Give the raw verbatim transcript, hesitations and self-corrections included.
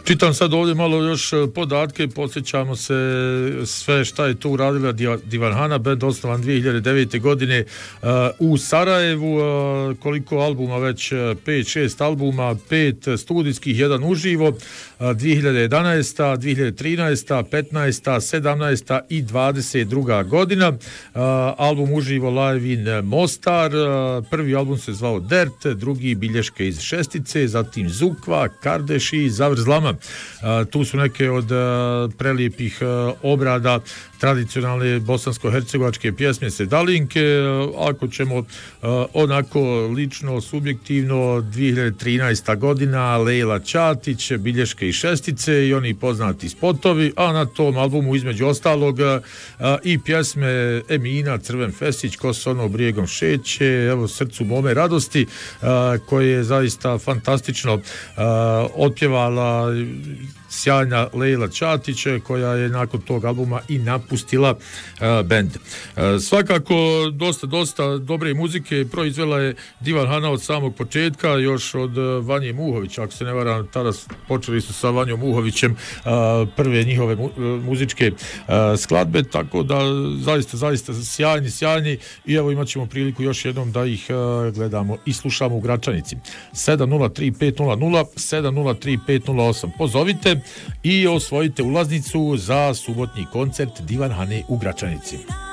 Čitam sad ovdje malo još podatke, podsjećamo se sve šta je tu uradila Divanhana, band osnovan dvije hiljade devete. godine uh, u Sarajevu, uh, koliko albuma već, pet šest albuma, pet studijskih, jedan uživo, uh, dvije hiljade jedanaesta. dvije hiljade trinaesta. petnaesta. sedamnaesta. i dvadeset druga. godina. Uh, album uživo Live in Mostar, uh, prvi album se zvao Dert, drugi Bilješke iz šestice, zatim Zukva, Kardeš i Zavrzlama. Uh, tu su neke od uh, prelijepih uh, obrada tradicionalne bosansko-hercegovačke pjesme Sedalinke. Ako ćemo uh, onako lično, subjektivno, dvije hiljade trinaesta. godina, Lejla Ćatić, Bilješke i šestice i oni poznati spotovi, a na tom albumu između ostalog uh, i pjesme Emina, Crven Fesić, Ko se ono brijegom šeće, evo Srcu mome radosti, uh, koje je zaista fantastično uh, otpjevala sjajna Lejla Ćatić, koja je nakon tog albuma i napustila uh, bend. Uh, svakako dosta, dosta dobre muzike proizvela je Divanhana od samog početka, još od uh, Vanje Muhovića, ako se ne varam, tada počeli su sa Vanjom Muhovićem uh, prve njihove mu, uh, muzičke uh, skladbe, tako da zaista, zaista sjajni, sjajni i evo imat ćemo priliku još jednom da ih uh, gledamo i slušamo u Gračanici. sedam nula tri pet nula nula sedam nula tri pet nula osam. Pozovite i osvojite ulaznicu za subotnji koncert Divanhane u Gračanici.